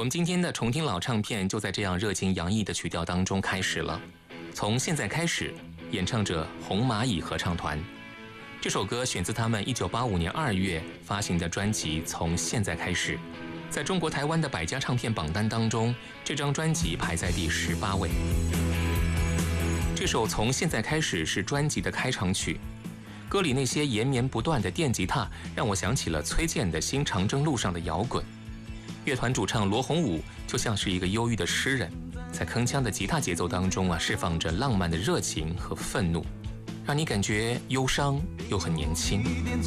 我们今天的重听老唱片就在这样热情洋溢的曲调当中开始了。从现在开始，演唱者红蚂蚁合唱团。这首歌选自他们1985年2月发行的专辑《从现在开始》，在中国台湾的百家唱片榜单当中，这张专辑排在第18位。这首《从现在开始》是专辑的开场曲，歌里那些延绵不断的电吉他，让我想起了崔健的《新长征路上的摇滚》。乐团主唱罗红武就像是一个忧郁的诗人，在铿锵的吉他节奏当中释放着浪漫的热情和愤怒，让你感觉忧伤又很年轻。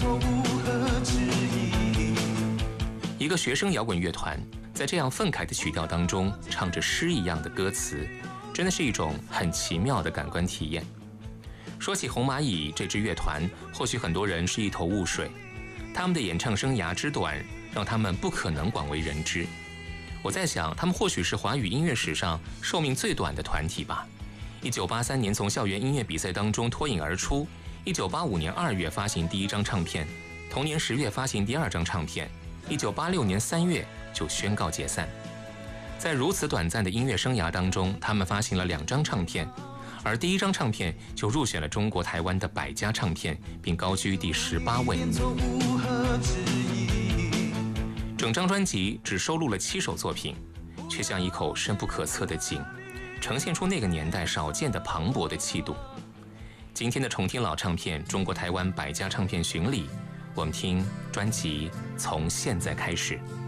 一个学生摇滚乐团在这样愤慨的曲调当中唱着诗一样的歌词，真的是一种很奇妙的感官体验。说起红蚂蚁这支乐团，或许很多人是一头雾水，他们的演唱生涯之短让他们不可能广为人知。我在想，他们或许是华语音乐史上寿命最短的团体吧。1983年从校园音乐比赛当中脱颖而出，1985年2月发行第一张唱片，同年10月发行第二张唱片，1986年3月就宣告解散。在如此短暂的音乐生涯当中，他们发行了2张唱片，而第一张唱片就入选了中国台湾的百家唱片，并高居第18位。整张专辑只收录了7首作品，却像一口深不可测的井，呈现出那个年代少见的磅礴的气度。今天的重听老唱片中国台湾百家唱片巡礼，我们听专辑《从现在开始》。